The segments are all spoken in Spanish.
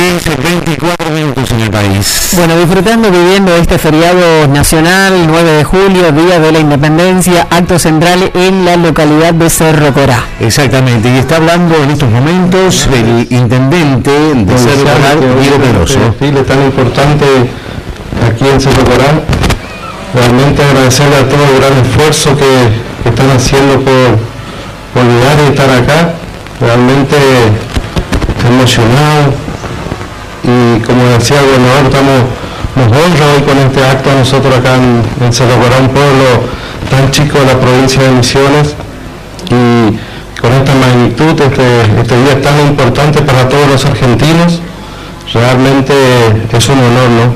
10:24 en el país. Bueno, disfrutando, viviendo este feriado nacional, 9 de julio, Día de la Independencia, acto central en la localidad de Cerro Corá. Exactamente, y está hablando en estos momentos el intendente de Cerro Corá, Diego Peroso. Desfile tan importante aquí en Cerro Corá. Realmente agradecerle a todo el gran esfuerzo que están haciendo por llegar y estar acá. Realmente emocionado, y como decía el gobernador, nos honra hoy con este acto a nosotros acá en Cerro Corá, un pueblo tan chico de la provincia de Misiones, y con esta magnitud, este día tan importante para todos los argentinos. Realmente es un honor, ¿no?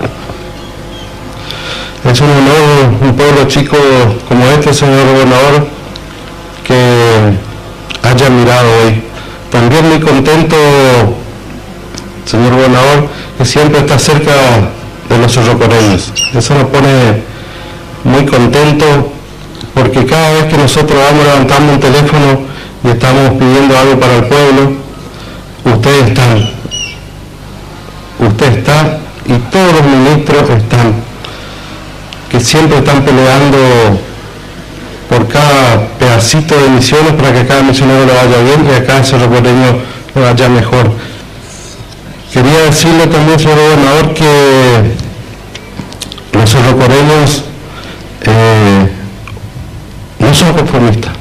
Es un honor un pueblo chico como este, señor gobernador, que haya mirado hoy. También muy contento, señor gobernador, que siempre está cerca de los cerrocoreños. Eso nos pone muy contento, porque cada vez que nosotros vamos levantando un teléfono y estamos pidiendo algo para el pueblo, ustedes están. Usted está y todos los ministros están, que siempre están peleando por cada pedacito de Misiones para que cada misionero le vaya bien y a cada cerrocoreño le vaya mejor. Quería decirle también, señor gobernador, que los cerrocoreños no son conformistas.